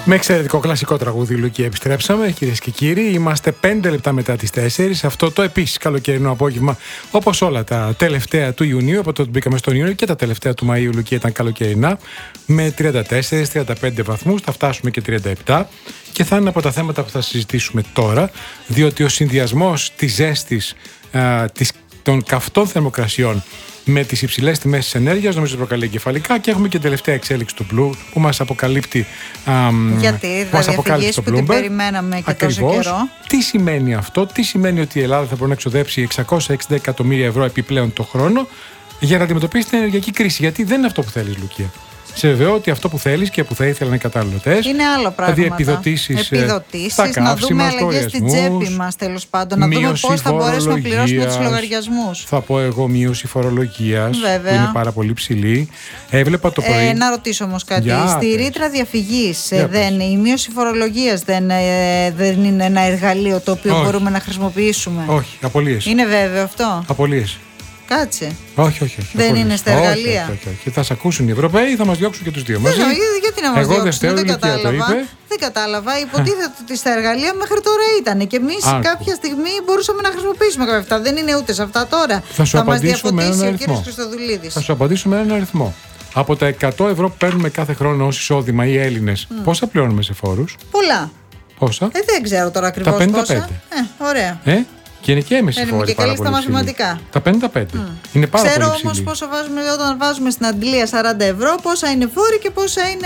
Με εξαιρετικό κλασικό τραγούδι Λουκία επιστρέψαμε, κυρίες και κύριοι. Είμαστε 5 λεπτά μετά τις 4. Αυτό το επίσης καλοκαιρινό απόγευμα, όπως όλα τα τελευταία του Ιουνίου, από τότε μπήκαμε στον Ιούνιο, και τα τελευταία του Μαΐου, Λουκία, ήταν καλοκαιρινά, με 34-35 βαθμούς. Θα φτάσουμε και 37. Και θα είναι από τα θέματα που θα συζητήσουμε τώρα, διότι ο συνδυασμός της ζέστης, των καυτών θερμοκρασιών με τις υψηλές τιμές της ενέργειας νομίζω προκαλεί εγκεφαλικά, και έχουμε και τελευταία εξέλιξη του Blue που μας αποκαλύπτει. Γιατί διαφυγής που την περιμέναμε και ακριβώς τόσο καιρό. Τι σημαίνει αυτό, τι σημαίνει ότι η Ελλάδα θα μπορεί να εξοδέψει 660 εκατομμύρια ευρώ επιπλέον το χρόνο για να αντιμετωπίσει την ενεργειακή κρίση. Γιατί δεν είναι αυτό που θέλεις, Λουκία. Σε βεβαιώ ότι αυτό που θέλεις και που θα ήθελαν οι καταναλωτές είναι άλλο πράγμα. Δηλαδή επιδοτήσεις, να δούμε αλλαγές στην τσέπη μας, τέλος πάντων. Να δούμε πώς θα μπορέσουμε να πληρώσουμε τους λογαριασμούς. Θα πω εγώ μείωση φορολογίας, βέβαια, που είναι πάρα πολύ ψηλή. Έβλεπα το πρωί. Να ρωτήσω όμως κάτι. Στη ρήτρα διαφυγής, η μείωση φορολογίας δεν είναι ένα εργαλείο το οποίο μπορούμε να χρησιμοποιήσουμε? Όχι, απολύες. Είναι βέβαιο αυτό? Απολύες. Κάτσε. Όχι. Δεν είναι στα εργαλεία. Όχι. Θα σε ακούσουν οι Ευρωπαίοι, θα μας διώξουν και τους δύο μαζί. Γιατί να μας διώξουν, δεν κατάλαβα. Υποτίθεται ότι στα εργαλεία μέχρι τώρα ήταν. Και εμείς κάποια στιγμή μπορούσαμε να χρησιμοποιήσουμε κάποια αυτά. Δεν είναι ούτε σε αυτά τώρα. Θα μας διαφωτίσει ο κύριος Χριστοδουλίδης. Θα σου απαντήσω με έναν αριθμό. Από τα 100 ευρώ που παίρνουμε κάθε χρόνο ως εισόδημα οι Έλληνες, πόσα πληρώνουμε σε φόρους? Πολλά. Πόσα? Δεν ξέρω τώρα ακριβώς. Τα 55. Ωραία. Και είναι και έμεση φόρη. Και καλή στα μαθηματικά. Τα 55. Είναι πάρα ξέρω πολύ ψηλή. Όμως πόσο βάζουμε όταν βάζουμε στην Αντλία 40 ευρώ, πόσα είναι φόροι και πόσα είναι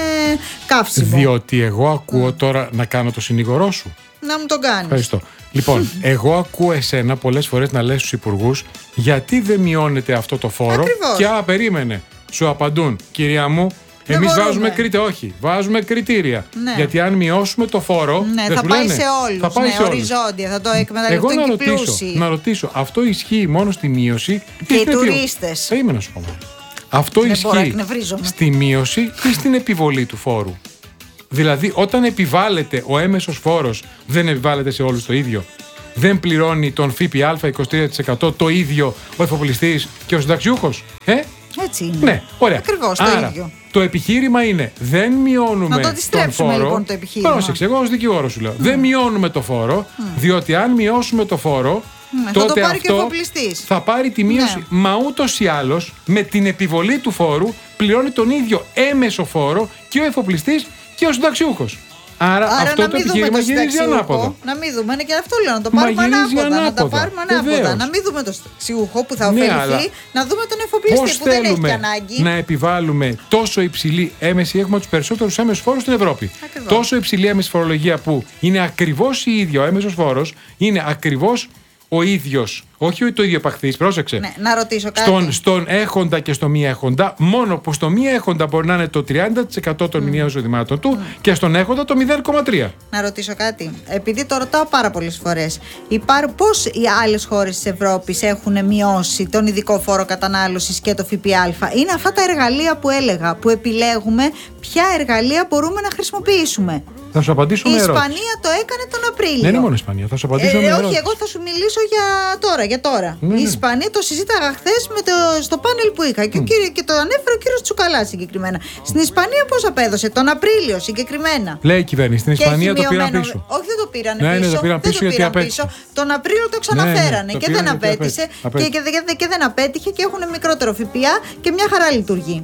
καύσιμο. Διότι εγώ ακούω τώρα να κάνω το συνήγορό σου. Να μου τον κάνεις. Ευχαριστώ. Λοιπόν, εγώ ακούω εσένα πολλές φορές να λες στους υπουργούς γιατί δεν μειώνεται αυτό το φόρο. Ακριβώς. Και απερίμενε. Σου απαντούν, κυρία μου. Εμείς βάζουμε βάζουμε κριτήρια. Ναι. Γιατί αν μειώσουμε το φόρο. Θα πάει σε όλους. Θα πάει σε οριζόντια, θα το εκμεταλλευτούν και οι πλούσιοι. Να ρωτήσω, αυτό ισχύει μόνο στη μείωση και οι τουρίστες? Περίμενα να σου πω. Αυτό ισχύει στη μείωση ή στην επιβολή του φόρου? Δηλαδή, όταν επιβάλλεται ο έμεσος φόρος, δεν επιβάλλεται σε όλους το ίδιο? Δεν πληρώνει τον ΦΠΑ 23% το ίδιο ο εφοπλιστής και ο συνταξιούχος? Έτσι είναι. Ναι, ωραία. Ακριβώς το ίδιο. Το επιχείρημα είναι δεν μειώνουμε τον φόρο. Να το αντιστρέψουμε λοιπόν το επιχείρημα. Πρόσεξε, εγώ ως δικηγόρος σου λέω. Δεν μειώνουμε το φόρο, διότι αν μειώσουμε το φόρο, τότε θα το πάρει αυτό και ο εφοπλιστής. Θα πάρει τη μείωση. Μα ούτως ή άλλως, με την επιβολή του φόρου, πληρώνει τον ίδιο έμεσο φόρο και ο εφοπλιστής και ο συνταξιούχος. Άρα αυτό το επιχείρημα γυρίζει ανάποδα. Να μην δούμε, και αυτό λέω, να το πάρουμε ανάποδα. Να τα πάρουμε ανάποδα. Να μην δούμε τον συνταξιούχο που θα ωφεληθεί, να δούμε τον εφοπλιστή που δεν έχει και ανάγκη. Να επιβάλλουμε τόσο υψηλή έμεση, έχουμε τους περισσότερους έμεσους φόρους στην Ευρώπη. Ακριβώς. Τόσο υψηλή έμεση φορολογία που είναι ακριβώς η ίδια, ο έμεσος φόρος είναι ακριβώς ο ίδιος, όχι το ίδιο επαχθής, πρόσεξε. Ναι, να ρωτήσω κάτι. Στον έχοντα και στο μη έχοντα, μόνο που στο μη έχοντα μπορεί να είναι το 30% των μηνιαίων εισοδημάτων του και στον έχοντα το 0,3%. Να ρωτήσω κάτι. Επειδή το ρωτάω πάρα πολλές φορές, πώς οι άλλες χώρες της Ευρώπης έχουν μειώσει τον ειδικό φόρο κατανάλωσης και το ΦΠΑ? Είναι αυτά τα εργαλεία που έλεγα, που επιλέγουμε ποια εργαλεία μπορούμε να χρησιμοποιήσουμε. Θα σου απαντήσω με ερώτηση. Η Ισπανία το έκανε τον Απρίλιο. Δεν είναι μόνο η Ισπανία, θα σου απαντήσω με ερώτηση. Όχι, εγώ θα σου μιλήσω για τώρα. Ναι. Η Ισπανία το συζήταγα χθες στο πάνελ που είχα και το ανέφερε ο κύριος Τσουκαλάς συγκεκριμένα. Στην Ισπανία πώς απέδωσε? Τον Απρίλιο συγκεκριμένα. Λέει η κυβέρνηση, στην Ισπανία το πήραν πίσω. Όχι, δεν το πήραν πίσω. Ναι, το πήραν πίσω γιατί απέτυχε. Τον Απρίλιο το ξαναφέρανε και δεν απέτυχε. Και δεν απέτυχε και έχουν μικρότερο ΦΠΑ και μια χαρά λειτουργεί.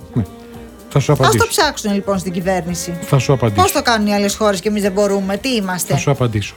Ας το ψάξουν λοιπόν στην κυβέρνηση. Θα σου απαντήσω. Πώς το κάνουν οι άλλες χώρες και εμείς δεν μπορούμε? Τι είμαστε? Θα σου απαντήσω.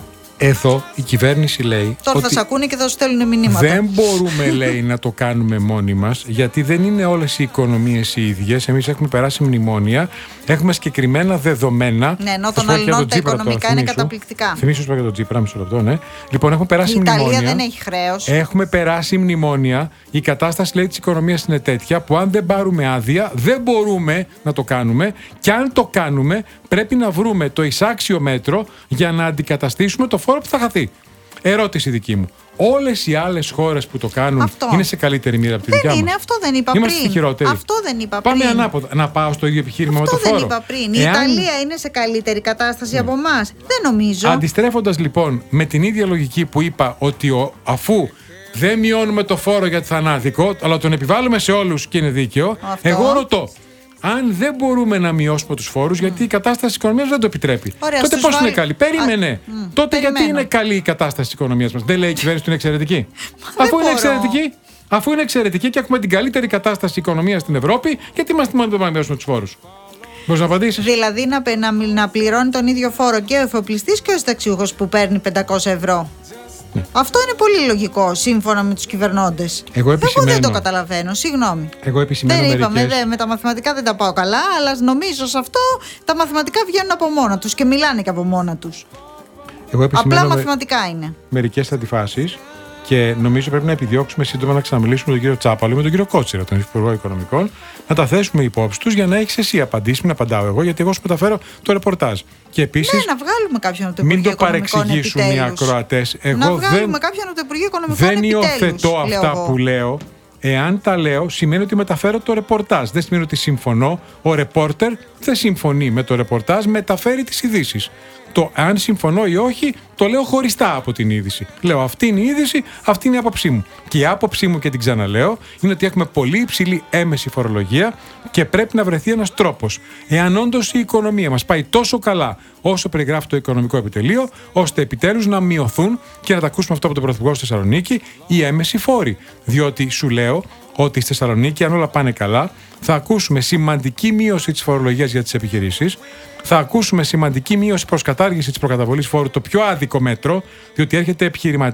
Εδώ η κυβέρνηση λέει. Τώρα θα σε ακούνε και θα σου στέλνουν μηνύματα. Δεν μπορούμε, λέει, να το κάνουμε μόνοι μας, γιατί δεν είναι όλες οι οικονομίες οι ίδιες. Εμείς έχουμε περάσει μνημόνια, έχουμε συγκεκριμένα δεδομένα. Ναι, ενώ των αλληλών τα οικονομικά είναι καταπληκτικά. Θυμήσου για τον Τσίπρα, μισό λεπτό, ναι. Λοιπόν, έχουμε περάσει μνημόνια. Η Ιταλία δεν έχει χρέος. Έχουμε περάσει μνημόνια. Η κατάσταση, λέει, της οικονομίας είναι τέτοια που αν δεν πάρουμε άδεια, δεν μπορούμε να το κάνουμε. Και αν το κάνουμε, πρέπει να βρούμε το εισάξιο μέτρο για να αντικαταστήσουμε το φόρο που θα χαθεί. Ερώτηση δική μου. Όλες οι άλλες χώρες που το κάνουν είναι σε καλύτερη μοίρα από τη δικιά μας? Δεν είναι, αυτό δεν είπα Είμαστε πριν. Χειρότεροι. Αυτό δεν είπα πριν. Πάμε ανάποδα. Να πάω στο ίδιο επιχείρημα αυτό με το φόρο. Αυτό δεν είπα πριν. Η Ιταλία είναι σε καλύτερη κατάσταση από εμάς? Δεν νομίζω. Αντιστρέφοντας λοιπόν με την ίδια λογική που είπα ότι αφού δεν μειώνουμε το φόρο γιατί θα είναι άδικο, αλλά τον επιβάλλουμε σε όλους και είναι δίκαιο, εγώ ρωτώ. αν δεν μπορούμε να μειώσουμε τους φόρους, γιατί η κατάσταση της οικονομίας δεν το επιτρέπει. Ωραία, τότε πώς είναι καλή? Περίμενε. Τότε γιατί είναι καλή η κατάσταση της οικονομίας μας? Δεν λέει η κυβέρνηση ότι είναι εξαιρετική? Αφού είναι εξαιρετική και έχουμε την καλύτερη κατάσταση οικονομίας στην Ευρώπη, γιατί είμαστε μόνο να μειώσουμε τους φόρους? Μπορείς να απαντήσεις? Δηλαδή να πληρώνει τον ίδιο φόρο και ο εφοπλιστής και ο συνταξιούχος που παίρνει 500 ευρώ. Ναι. Αυτό είναι πολύ λογικό σύμφωνα με τους κυβερνώντες. Εγώ δεν το καταλαβαίνω, συγγνώμη. Εγώ επισημαίνω δεν είπαμε, με τα μαθηματικά δεν τα πάω καλά, αλλά νομίζω σε αυτό τα μαθηματικά βγαίνουν από μόνα τους και μιλάνε και από μόνα τους. Απλά μαθηματικά είναι. Μερικές αντιφάσεις. Και νομίζω πρέπει να επιδιώξουμε σύντομα να ξαναμιλήσουμε με τον κύριο Τσάπαλο ή με τον κύριο Κότσιρα, τον Υπουργό Οικονομικών, να τα θέσουμε υπόψη τους για να έχεις εσύ απαντήσει, μην απαντάω εγώ, γιατί εγώ σου μεταφέρω το ρεπορτάζ. Και επίσης, ναι, να βγάλουμε κάποιον από το Υπουργείο Οικονομικών. Μην το παρεξηγήσουν οι ακροατές. Να βγάλουμε κάποιον από το Υπουργείο Οικονομικών. Δεν υιοθετώ αυτά που λέω. Εάν τα λέω, σημαίνει ότι μεταφέρω το ρεπορτάζ. Δεν σημαίνει ότι συμφωνώ. Ο ρεπόρτερ δεν συμφωνεί με το ρεπορτάζ, μεταφέρει τις ειδήσεις. Το αν συμφωνώ ή όχι, το λέω χωριστά από την είδηση. Λέω αυτή είναι η είδηση, αυτή είναι η άποψή μου. Και η άποψή μου, και την ξαναλέω, είναι ότι έχουμε πολύ υψηλή έμεση φορολογία και πρέπει να βρεθεί ένας τρόπος. Εάν όντως η οικονομία μας πάει τόσο καλά όσο περιγράφει το Οικονομικό Επιτελείο, ώστε επιτέλους να μειωθούν, και να τα ακούσουμε αυτό από τον Πρωθυπουργό στη Θεσσαλονίκη, οι έμεσοι φόροι. Διότι σου λέω ότι στη Θεσσαλονίκη, αν όλα πάνε καλά, θα ακούσουμε σημαντική μείωση της φορολογίας για τις επιχειρήσεις. Θα ακούσουμε σημαντική μείωση προς κατάργηση της προκαταβολής φόρου, το πιο άδικο μέτρο, διότι έρχεται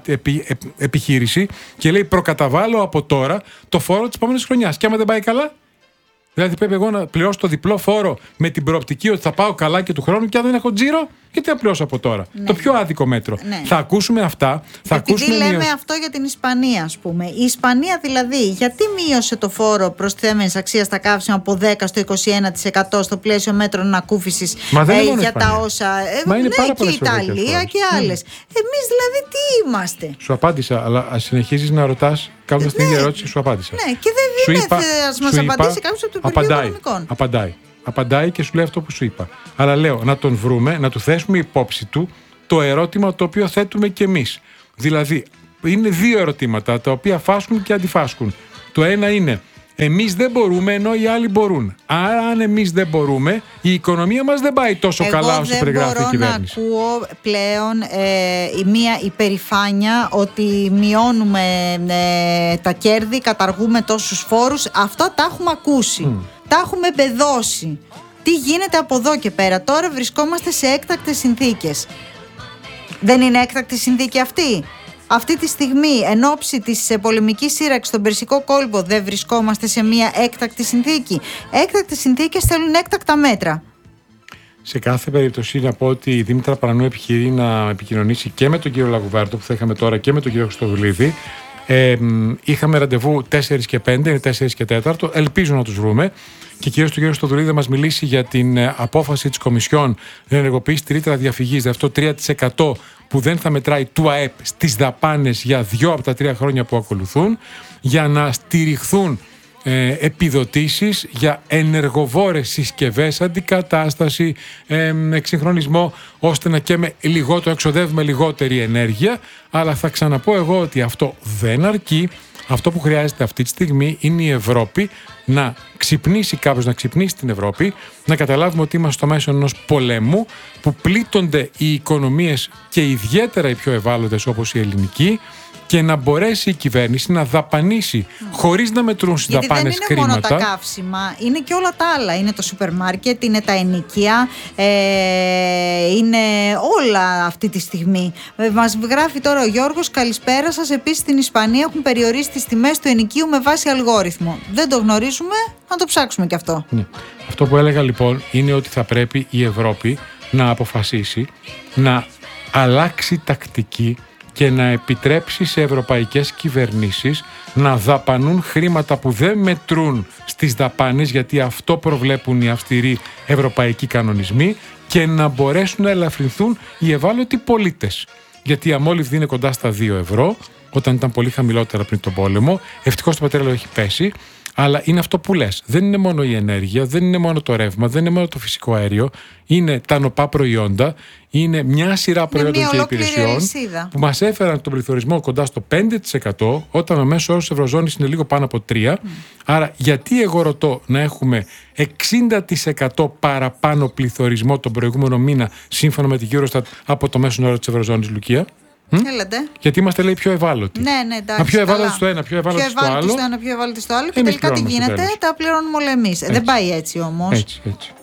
επιχείρηση και λέει προκαταβάλω από τώρα το φόρο της επόμενης χρονιάς. Και άμα δεν πάει καλά, δηλαδή πρέπει εγώ να πληρώσω το διπλό φόρο με την προοπτική ότι θα πάω καλά και του χρόνου, και αν δεν έχω τζίρο, γιατί να πληρώσω από τώρα? Ναι. Το πιο άδικο μέτρο. Ναι. Θα ακούσουμε αυτά. Επειδή λέμε αυτό για την Ισπανία, ας πούμε. Η Ισπανία δηλαδή, γιατί μείωσε το φόρο προστιθέμενης αξίας στα καύσιμα από 10% στο 21% στο πλαίσιο μέτρων ανακούφισης για τα όσα. Μα είναι πάρα και η Ιταλία και άλλες. Εμείς δηλαδή τι είμαστε? Σου απάντησα, αλλά συνεχίζεις να ρωτάς, κάνοντας την ίδια ερώτηση, σου απάντησα. Ναι, και δεν είναι να μας απαντήσει κάποιος από το Υπουργείο Οικονομικών. Απαντάει και σου λέει αυτό που σου είπα. Αλλά λέω να τον βρούμε, να του θέσουμε υπόψη του το ερώτημα το οποίο θέτουμε κι εμείς. Δηλαδή, είναι δύο ερωτήματα τα οποία φάσκουν και αντιφάσκουν. Το ένα είναι, εμείς δεν μπορούμε ενώ οι άλλοι μπορούν. Άρα, αν εμείς δεν μπορούμε, η οικονομία μας δεν πάει τόσο καλά όσο περιγράφει η κυβέρνηση. Εγώ δεν μπορώ να ακούω πλέον μία υπερηφάνεια ότι μειώνουμε τα κέρδη, καταργούμε τόσους φόρους. Αυτά τα έχουμε ακούσει. Τα έχουμε μπεδώσει. Τι γίνεται από εδώ και πέρα? Τώρα βρισκόμαστε σε έκτακτες συνθήκες. Δεν είναι έκτακτη συνθήκη αυτή? Αυτή τη στιγμή, εν ώψη της πολεμικής σύραξης στον Περσικό κόλπο, δεν βρισκόμαστε σε μια έκτακτη συνθήκη? Έκτακτες συνθήκες θέλουν έκτακτα μέτρα. Σε κάθε περίπτωση να πω ότι η Δήμητρα Παρανού επιχειρεί να επικοινωνήσει και με τον κύριο Λαγουβάρτο, που θα είχαμε τώρα, και με τον κύριο Χριστοδουλίδη. Είχαμε ραντεβού 4 και 5, είναι 4 και 4. Ελπίζω να τους βρούμε. Και κυρίως τον κύριο Χριστοδουλίδη θα μας μιλήσει για την απόφαση της Κομισιόν να ενεργοποιήσει τη ρήτρα διαφυγής, αυτό 3% που δεν θα μετράει του ΑΕΠ στις δαπάνες για 2 από τα 3 χρόνια που ακολουθούν, για να στηριχθούν επιδοτήσεις για ενεργοβόρες συσκευές, αντικατάσταση, εξυγχρονισμό, ώστε να εξοδεύουμε λιγότερη ενέργεια. Αλλά θα ξαναπώ εγώ ότι αυτό δεν αρκεί. Αυτό που χρειάζεται αυτή τη στιγμή είναι η Ευρώπη να ξυπνήσει, κάποιος να ξυπνήσει την Ευρώπη, να καταλάβουμε ότι είμαστε στο μέσο ενός πολέμου που πλήττονται οι οικονομίες και ιδιαίτερα οι πιο ευάλωτες όπως η ελληνική, και να μπορέσει η κυβέρνηση να δαπανίσει χωρίς να μετρούν στις δαπάνες χρήματα. Δεν είναι μόνο τα καύσιμα, είναι και όλα τα άλλα. Είναι το σούπερ μάρκετ, είναι τα ενοικία, είναι όλα αυτή τη στιγμή. Μας γράφει τώρα ο Γιώργος, καλησπέρα σας. Επίσης στην Ισπανία έχουν περιορίσει τις τιμές του ενοικίου με βάση αλγόριθμο. Δεν το γνωρίζουμε, να το ψάξουμε κι αυτό. Ναι. Αυτό που έλεγα λοιπόν είναι ότι θα πρέπει η Ευρώπη να αποφασίσει να αλλάξει τακτική και να επιτρέψει σε ευρωπαϊκές κυβερνήσεις να δαπανούν χρήματα που δεν μετρούν στις δαπάνες, γιατί αυτό προβλέπουν οι αυστηροί ευρωπαϊκοί κανονισμοί, και να μπορέσουν να ελαφρυνθούν οι ευάλωτοι πολίτες. Γιατί η αμόλυβδη είναι κοντά στα 2 ευρώ, όταν ήταν πολύ χαμηλότερα πριν τον πόλεμο. Ευτυχώς το πετρέλαιο έχει πέσει, Αλλά είναι αυτό που λες. Δεν είναι μόνο η ενέργεια, δεν είναι μόνο το ρεύμα, δεν είναι μόνο το φυσικό αέριο. Είναι τα νοπά προϊόντα, είναι μια σειρά προϊόντων και υπηρεσιών που μας έφεραν τον πληθωρισμό κοντά στο 5%, όταν ο μέσος όρος της Ευρωζώνης είναι λίγο πάνω από 3%. Άρα, γιατί εγώ ρωτώ να έχουμε 60% παραπάνω πληθωρισμό τον προηγούμενο μήνα, σύμφωνα με την Eurostat, από το μέσο όρο της Ευρωζώνης, Λουκία? Γιατί είμαστε, λέει, πιο ευάλωτοι. Ναι, εντάξει. Πιο ευάλωτοι στο ένα, πιο ευάλωτοι στο άλλο. Πιο ευάλωτοι στο άλλο, και τελικά τι γίνεται, τα πληρώνουμε όλα εμείς. Δεν πάει έτσι όμως. Έτσι.